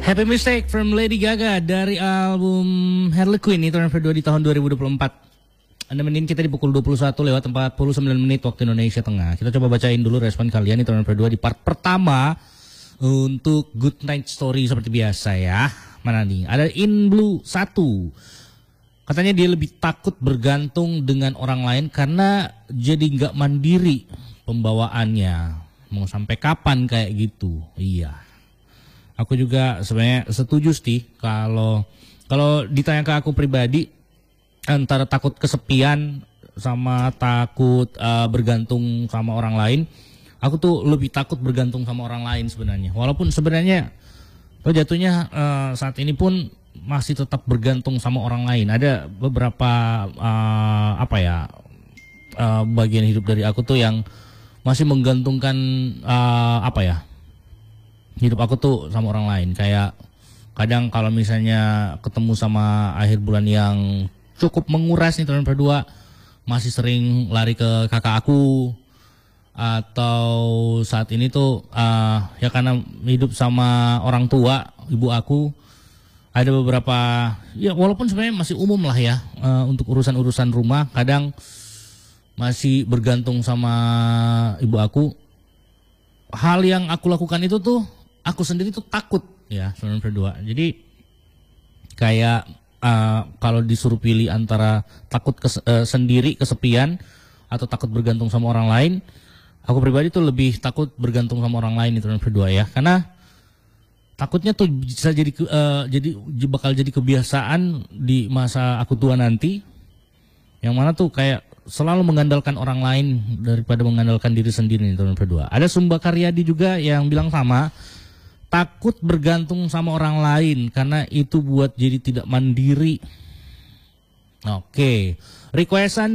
Happy Mistake from Lady Gaga dari album Harley Quinn itu yang kedua di tahun 2024. Anda mendengar kita di pukul 21 lewat 49 menit waktu Indonesia Tengah. Kita coba bacain dulu respon kalian itu yang kedua di part pertama untuk Good Night Story seperti biasa ya. Mana nih? Ada In Blue 1. Katanya dia lebih takut bergantung dengan orang lain karena jadi nggak mandiri pembawaannya. Mau sampai kapan kayak gitu? Iya. Aku juga sebenarnya setuju sih kalau ditanya ke aku pribadi antara takut kesepian sama takut bergantung sama orang lain, aku tuh lebih takut bergantung sama orang lain sebenarnya. Walaupun sebenarnya jatuhnya saat ini pun masih tetap bergantung sama orang lain. Ada beberapa bagian hidup dari aku tuh yang masih menggantungkan hidup aku tuh sama orang lain. Kayak kadang kalau misalnya ketemu sama akhir bulan yang cukup menguras nih tahun berdua, masih sering lari ke kakak aku. Atau saat ini tuh ya karena hidup sama orang tua, ibu aku, ada beberapa ya walaupun sebenarnya masih umum lah ya untuk urusan-urusan rumah, kadang masih bergantung sama ibu aku. Hal yang aku lakukan itu tuh aku sendiri tuh takut ya sebenarnya berdua. Jadi kayak kalau disuruh pilih antara takut sendiri kesepian atau takut bergantung sama orang lain, aku pribadi tuh lebih takut bergantung sama orang lain itu berdua ya. Karena takutnya tuh bisa bakal jadi kebiasaan di masa aku tua nanti, yang mana tuh kayak selalu mengandalkan orang lain daripada mengandalkan diri sendiri nih teman berdua. Ada Sumba Karyadi juga yang bilang sama, takut bergantung sama orang lain karena itu buat jadi tidak mandiri. Oke, requestan